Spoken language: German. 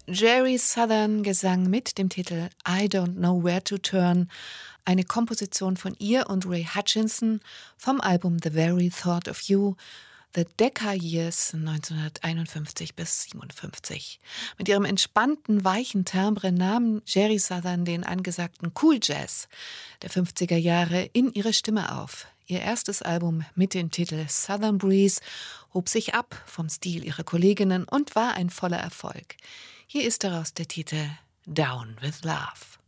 Jerry Southern Gesang mit dem Titel I Don't Know Where to Turn, eine Komposition von ihr und Ray Hutchinson vom Album The Very Thought of You, The Decca Years 1951 bis 57. Mit ihrem entspannten, weichen Timbre nahm Jerry Southern den angesagten Cool Jazz der 50er Jahre in ihre Stimme auf. Ihr erstes Album mit dem Titel Southern Breeze hob sich ab vom Stil ihrer Kolleginnen und war ein voller Erfolg. Hier ist daraus der Titel Down with Love.